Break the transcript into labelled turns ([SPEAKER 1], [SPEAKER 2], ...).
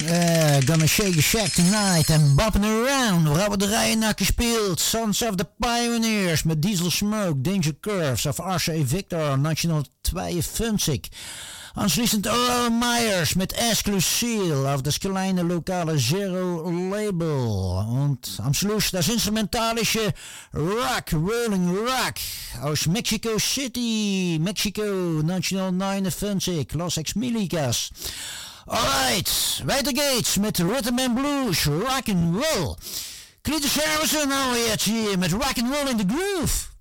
[SPEAKER 1] Gonna Shake a Shack Tonight en Boppin' Around. We hebben de rijen naar gespeeld. Sons of the Pioneers met Diesel Smoke, Danger Curves of R.C. Victor, 1952. Anschließend Earl Myers mit Exclusive auf das kleine lokale Zero Label. Und am Schluss das instrumentalische Rock, Rolling Rock aus Mexico City, Mexico, 1959, Los Exmilicas. Alright, weiter geht's mit Rhythm and Blues, Rock and Roll. Cletus Harrison nou jetzt hier met Rock and Roll in the Groove.